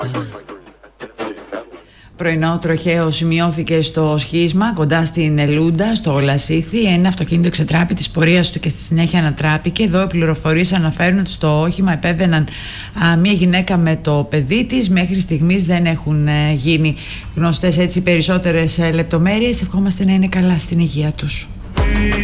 Πρωινό τροχαίο σημειώθηκε στο σχίσμα κοντά στην Ελούντα, στο Λασίθι. Ένα αυτοκίνητο εξετράπη της πορείας του και στη συνέχεια ανατράπηκε. Εδώ οι πληροφορίες αναφέρουν ότι στο όχημα επέβαιναν μια γυναίκα με το παιδί της. Μέχρι στιγμής δεν έχουν γίνει γνωστές έτσι περισσότερες λεπτομέρειες. Ευχόμαστε να είναι καλά στην υγεία τους.